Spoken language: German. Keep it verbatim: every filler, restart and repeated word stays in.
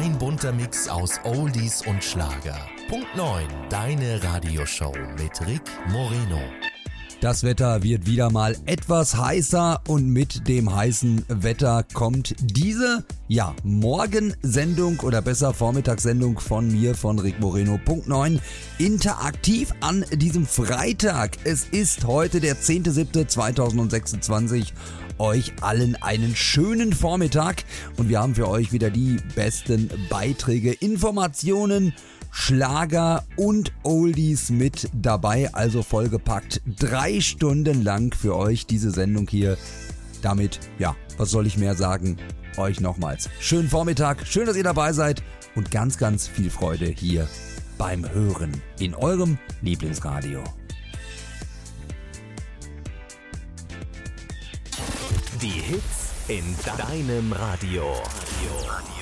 Ein bunter Mix aus Oldies und Schlager. Punkt neun, deine Radioshow mit Rick Moreno. Das Wetter wird wieder mal etwas heißer und mit dem heißen Wetter kommt diese, ja, Morgensendung oder besser Vormittagssendung von mir, von Rick Moreno. Punkt neun, interaktiv an diesem Freitag. Es ist heute der zehnter siebter zweitausendsechsundzwanzig. Euch allen einen schönen Vormittag und wir haben für euch wieder die besten Beiträge, Informationen, Schlager und Oldies mit dabei, also vollgepackt. Drei Stunden lang für euch diese Sendung hier. Damit, ja, was soll ich mehr sagen? Euch nochmals schönen Vormittag, schön, dass ihr dabei seid und ganz, ganz viel Freude hier beim Hören in eurem Lieblingsradio. Die Hits in deinem Radio. Radio.